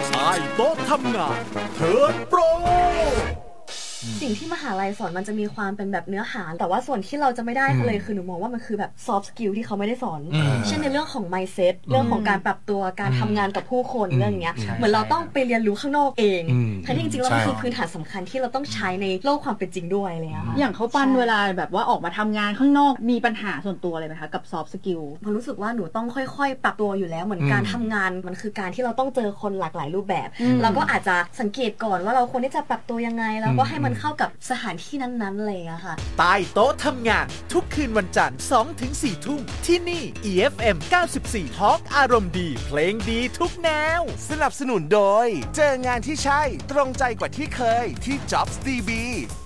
ใต้โต๊ะทำงานเทิร์นโปรสิ่งที่มหาลัยสอนมันจะมีความเป็นแบบเนื้อหาแต่ว่าส่วนที่เราจะไม่ได้เลยคือหนูมองว่ามันคือแบบ soft skill ที่เขาไม่ได้สอนเช่นในเรื่องของ mindset เรื่องของการปรับตัวการทำงานกับผู้คนเรื่องอย่างเงี้ยเหมือนเราต้องไปเรียนรู้ข้างนอกเองทั้งที่จริงๆแล้วมันคือพื้นฐานสำคัญที่เราต้องใช้ในโลกความเป็นจริงด้วยอะไรเลยค่ะอย่างเขาปั้นเวลาแบบว่าออกมาทำงานข้างนอกมีปัญหาส่วนตัวอะไรไหมคะกับ soft skill มันรู้สึกว่าหนูต้องค่อยๆปรับตัวอยู่แล้วเหมือนการทำงานมันคือการที่เราต้องเจอคนหลากหลายรูปแบบเราก็อาจจะสังเกตก่อนว่าเราควรที่จะปรับตัวยังไงแล้วก็ให้มันเข้ากับสถานที่นั้นๆเลยอะค่ะใต้โต๊ะทำงานทุกคืนวันจันทร์ 2-4 ทุ่มที่นี่ EFM 94 Talk อารมณ์ดีเพลงดีทุกแนวสนับสนุนโดยเจองานที่ใช่ตรงใจกว่าที่เคยที่ Jobs DB